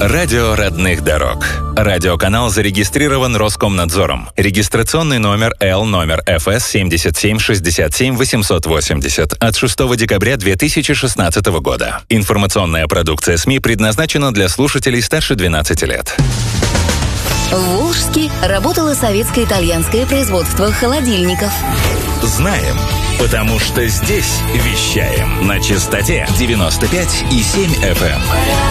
Радио родных дорог. Радиоканал зарегистрирован Роскомнадзором. Регистрационный номер ФС 77 880 от 6 декабря 2016 года. Информационная продукция СМИ предназначена для слушателей старше 12 лет. В Волжске работало советско-итальянское производство холодильников. Знаем, потому что здесь вещаем на частоте 95,7 FM.